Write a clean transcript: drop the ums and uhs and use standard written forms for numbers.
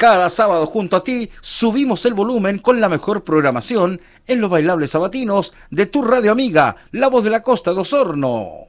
Cada sábado junto a ti subimos el volumen con la mejor programación en los bailables sabatinos de tu radio amiga, La Voz de la Costa de Osorno.